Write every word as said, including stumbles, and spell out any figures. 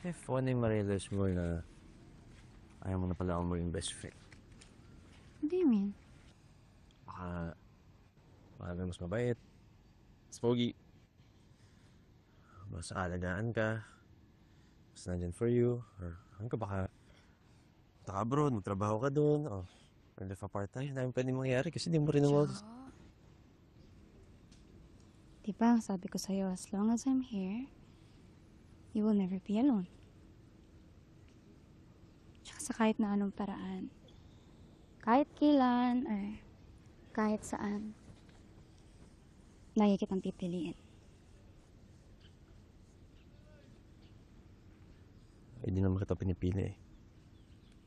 What if one day ma-realize mo na ayaw mo na pala ako maging best friend? What do you mean? Baka, baka may mas mabait, mas pogi, mas aalagaan ka, mas nandyan for you, or ano ka, baka punta ka abroad, magtrabaho ka dun, o live apart tayo, dami pwede mangyari kasi di mo rin naman. Diba, sabi ko sa'yo, as long as I'm here, you will never be alone. Tsaka sa kahit na anong paraan. Kahit kailan, or kahit saan, lagi kitang pipiliin. Ay, di naman kita pinipili eh.